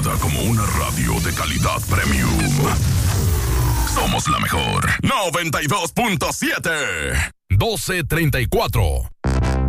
certificada como una radio de calidad premium. Somos la mejor. 92.7. 1234.